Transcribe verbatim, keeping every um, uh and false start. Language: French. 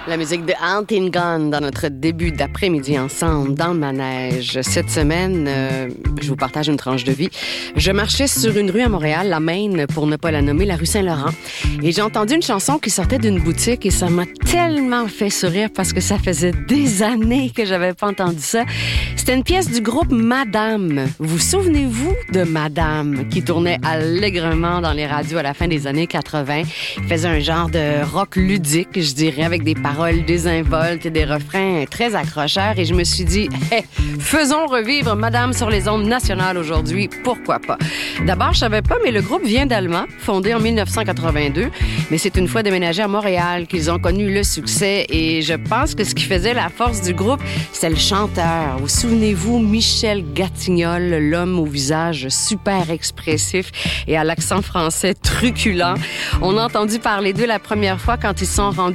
La musique de Hunting Gun dans notre début d'après-midi ensemble dans le manège. Cette semaine, euh, je vous partage une tranche de vie. Je marchais sur une rue à Montréal, la Maine, pour ne pas la nommer, la rue Saint-Laurent. Et j'ai entendu une chanson qui sortait d'une boutique et ça m'a tellement fait sourire parce que ça faisait des années que j'avais pas entendu ça. C'était une pièce du groupe Madame. Vous souvenez-vous de Madame qui tournait allègrement dans les radios à la fin des années quatre-vingt? Il faisait un genre de rock ludique, je dirais, avec des paroles désinvoltes et des refrains très accrocheurs. Et je me suis dit, hey, faisons revivre Madame sur les ondes nationales aujourd'hui. Pourquoi pas? D'abord, je savais pas, mais le groupe vient d'Allemand, fondé en dix-neuf cent quatre-vingt-deux. Mais c'est une fois déménagé à Montréal qu'ils ont connu le succès. Et je pense que ce qui faisait la force du groupe, c'était le chanteur. Vous souvenez-vous, Michel Gatignol, l'homme au visage super expressif et à l'accent français truculent. On a entendu parler d'eux la première fois quand ils sont rendus